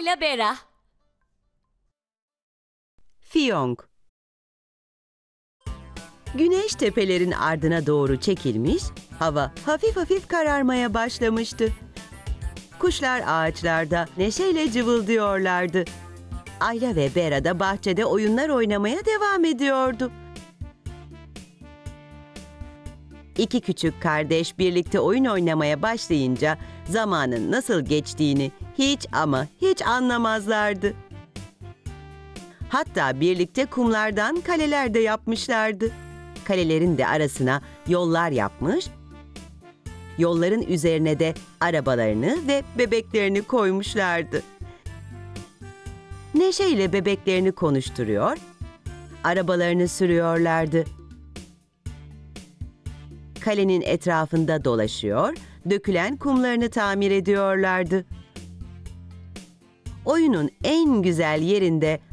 Ayla Bera. Fiyong. Güneş tepelerin ardına doğru çekilmiş, hava hafif hafif kararmaya başlamıştı. Kuşlar ağaçlarda neşeyle cıvıldıyorlardı. Ayla ve Bera da bahçede oyunlar oynamaya devam ediyordu. İki küçük kardeş birlikte oyun oynamaya başlayınca zamanın nasıl geçtiğini hiç ama hiç anlamazlardı. Hatta birlikte kumlardan kaleler de yapmışlardı. Kalelerin de arasına yollar yapmış, yolların üzerine de arabalarını ve bebeklerini koymuşlardı. Neşeyle bebeklerini konuşturuyor, arabalarını sürüyorlardı. Kalenin etrafında dolaşıyor, dökülen kumlarını tamir ediyorlardı. Oyunun en güzel yerinde